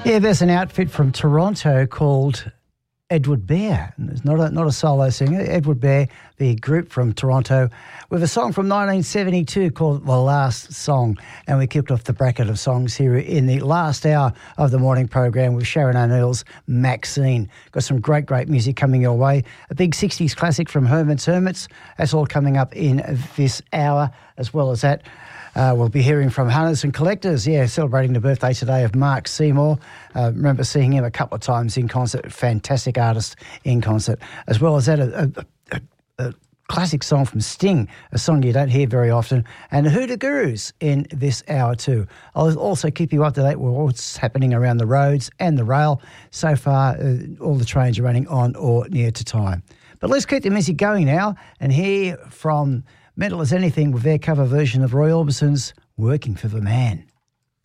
Yeah, there's an outfit from Toronto called Edward Bear. It's not a solo singer. Edward Bear, the group from Toronto, with a song from 1972 called The Last Song. And we kicked off the bracket of songs here in the last hour of the morning program with Sharon O'Neill's Maxine. Got some great music coming your way. A big 60s classic from Herman's Hermits. That's all coming up in this hour. As well as that, we'll be hearing from Hunters and Collectors, celebrating the birthday today of Mark Seymour. Remember seeing him a couple of times in concert, fantastic artist in concert. As well as that, a classic song from Sting, a song you don't hear very often, and the Hoodoo Gurus in this hour too. I'll also keep you up to date with what's happening around the roads and the rail. So far, all the trains are running on or near to time. But let's keep the music going now and hear from Mental as Anything with their cover version of Roy Orbison's Working for the Man.